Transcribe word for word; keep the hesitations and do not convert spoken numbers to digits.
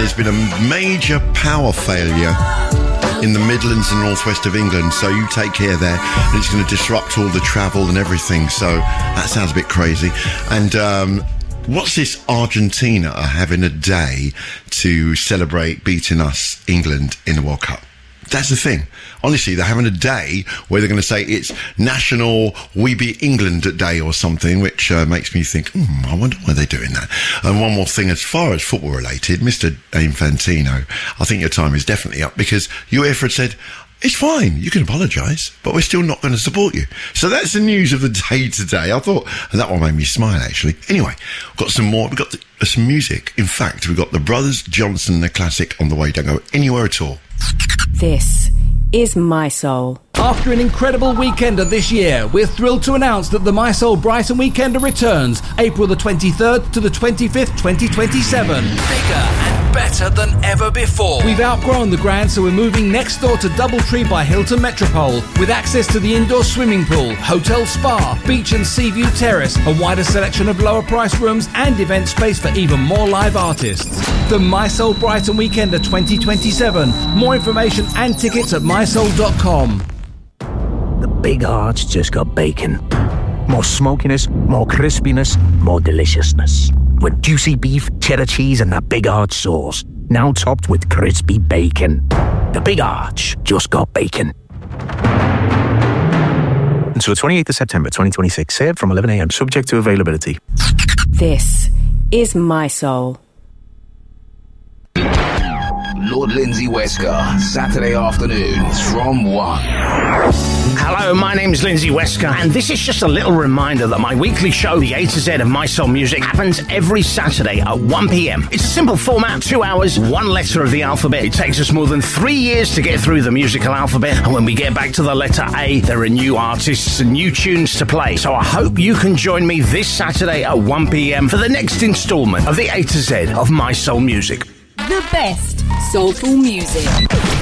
there's been a major power failure in the Midlands and northwest of England, so you take care there, and it's going to disrupt all the travel and everything, so that sounds a bit crazy. And um, what's this? Argentina are having a day to celebrate beating us, England, in the World Cup. That's the thing. Honestly, they're having a day where they're going to say it's National We Beat England Day or something, which uh, makes me think, hmm, I wonder why they're doing that. And one more thing, as far as football related, Mister Infantino, I think your time is definitely up, because UEFA had said, it's fine, you can apologise, but we're still not going to support you. So that's the news of the day today. I thought, and that one made me smile, actually. Anyway, we've got some more. We've got the, uh, some music. In fact, we've got the Brothers Johnson, the classic, on the way. Don't go anywhere at all. This is My Soul. After an incredible weekender this year, we're thrilled to announce that the My Soul Brighton Weekender returns April the twenty-third to the twenty-fifth, twenty twenty-seven. Bigger and better than ever before. We've outgrown the Grand, so we're moving next door to Doubletree by Hilton Metropole, with access to the indoor swimming pool, hotel spa, beach and sea view terrace, a wider selection of lower price rooms and event space for even more live artists. The My Soul Brighton Weekender twenty twenty-seven. More information and tickets at my soul dot com. The Big Arch just got bacon. More smokiness, more crispiness, more deliciousness. With juicy beef, cheddar cheese and that Big Arch sauce. Now topped with crispy bacon. The Big Arch just got bacon. Until the twenty-eighth of September twenty twenty-six. Served from eleven a.m. subject to availability. This is My Soul. Lord Lindsay Wesker, Saturday afternoons from one. Hello, my name's Lindsay Wesker, and this is just a little reminder that my weekly show, The A to Z of My Soul Music, happens every Saturday at one p.m. It's a simple format, two hours, one letter of the alphabet. It takes us more than three years to get through the musical alphabet, and when we get back to the letter A, there are new artists and new tunes to play. So I hope you can join me this Saturday at one p.m. for the next instalment of The A to Z of My Soul Music. The best soulful music.